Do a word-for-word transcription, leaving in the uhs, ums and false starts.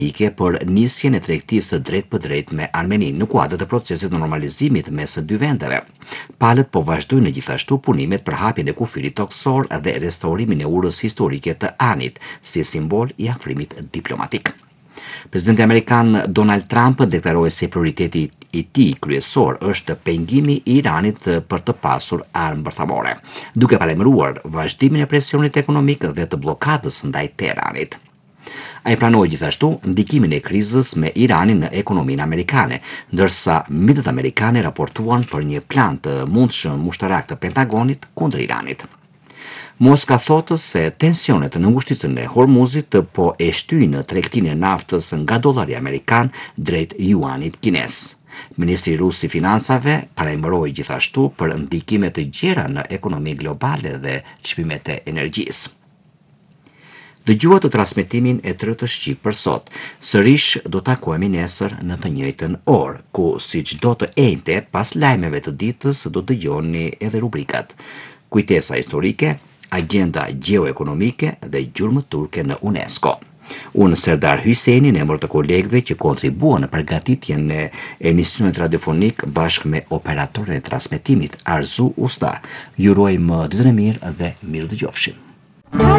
për nisjen e tregtisë së drejt për drejt me Armeninë në kuadër të procesit të normalizimit mes së dy vendeve. Palët po vazhdojnë gjithashtu punimet për hapjen e kufirit toksor dhe restaurimin e urës historike të Anit, si simbol i afrimit diplomatik. Presidenti amerikan Donald Trump deklaroi se prioriteti i tij kryesor është pengimi i Iranit për të pasur armë bërthamore, duke paremëruar vazhdimin e presionit ekonomik dhe të blokadës ndaj Teheranit. Ai pranoi gjithashtu ndikimin e krizës me Iranin në ekonominë amerikane, ndërsa mitet amerikane raportuan për një plan të mundshëm ushtarak të Pentagonit kundër Iranit. Moska thotë se tensionet në ngushticën e Hormuzit po e shtyjnë tregtinë e naftës nga dollari amerikan drejt juanit kines. Ministri rus i financave paremëroi gjithashtu për ndikime të gjera në ekonominë globale dhe çmimet e energjisë. Dëgjuat të transmetimin e tërë të Shqip për sot. Sërish do takohemi nesër në të njëjtën orë, ku si çdo të enjte pas lajmeve të ditës do dëgjoni edhe rubrikat Kujtesa historike, Agenda gjeoekonomike dhe gjurmët turke në UNESCO. Unë Serdar Hyseni në emër të kolegëve që kontribuan në përgatitjen e emisionit radiofonik bashkë me operatorën e transmetimit Arzu Usta. Ju urojmë ditën e mirë dhe mirë dëgjofshim.